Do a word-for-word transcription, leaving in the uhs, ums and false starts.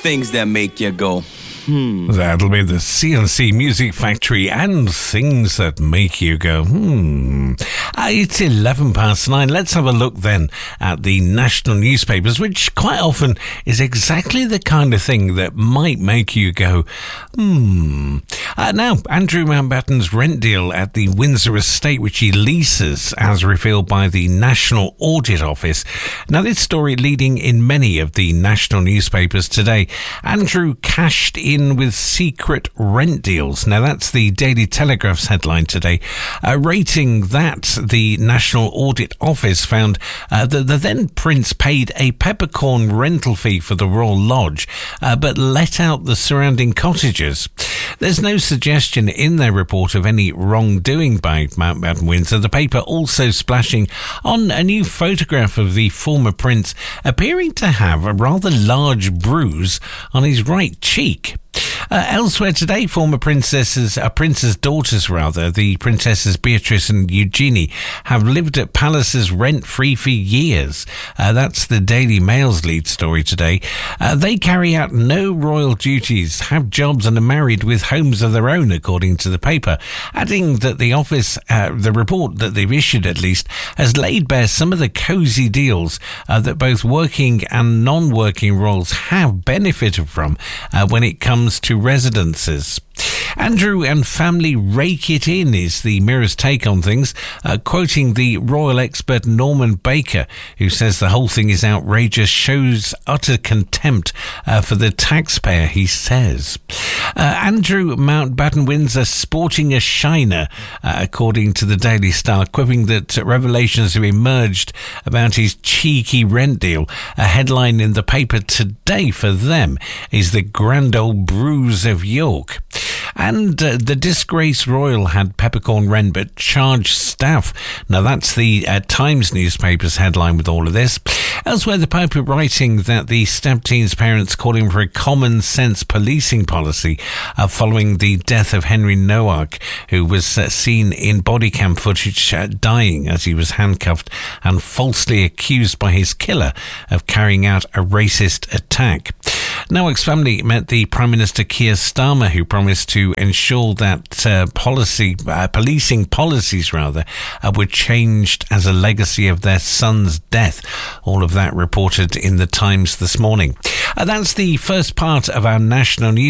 Things that make you go, hmm. That'll be the C and C Music Factory and Things That Make You Go, hmm. Uh, it's eleven past nine. Let's have a look then at the national newspapers, which quite often is exactly the kind of thing that might make you go, hmm. Uh, now, Andrew Mountbatten's rent deal at the Windsor estate, which he leases, as revealed by the National Audit Office. Now, this story leading in many of the national newspapers today. Andrew cashed in with secret rent deals. Now, that's the Daily Telegraph's headline today, uh, rating that the National Audit Office found uh, that the then Prince paid a peppercorn rental fee for the Royal Lodge, uh, but let out the surrounding cottages. There's no suggestion in their report of any wrongdoing by Mountbatten Windsor. The paper also splashing on a new photograph of the former Prince appearing to have a rather large bruise on his right cheek. Uh, elsewhere today, former princesses, uh, prince's daughters rather, the princesses Beatrice and Eugenie, have lived at palaces rent-free for years. Uh, that's the Daily Mail's lead story today. Uh, they carry out no royal duties, have jobs and are married with homes of their own, according to the paper, adding that the office, uh, the report that they've issued at least, has laid bare some of the cosy deals uh, that both working and non-working royals have benefited from uh, when it comes to residences. Andrew and family rake it in is the Mirror's take on things, uh, quoting the royal expert Norman Baker, who says the whole thing is outrageous, shows utter contempt uh, for the taxpayer, he says. Uh, Andrew Mountbatten Windsor sporting a shiner, uh, according to the Daily Star, quipping that revelations have emerged about his cheeky rent deal. A headline in the paper today for them is the grand old bruise of York. And uh, the disgraced royal had peppercorn rent but charged staff. Now that's the uh, Times newspaper's headline with all of this. Elsewhere, the paper writing that the Stepteens' parents calling for a common sense policing policy uh, following the death of Henry Nowak, who was uh, seen in body cam footage uh, dying as he was handcuffed and falsely accused by his killer of carrying out a racist attack. Nowak's family met the Prime Minister Keir Starmer, who promised to ensure that uh, policy, uh, policing policies rather, uh, were changed as a legacy of their son's death. All of that reported in the Times this morning. Uh, that's the first part of our national news.